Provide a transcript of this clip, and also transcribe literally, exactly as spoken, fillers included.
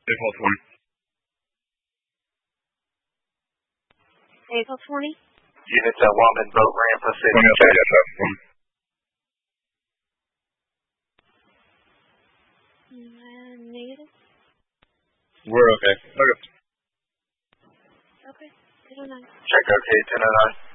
April twenty. April twenty? Units at Wildman Boat Ramp, let's say. twenty, okay, yes, that's one. Uh, negative? We're okay. Okay. Okay, ten oh nine. Check okay, ten oh nine.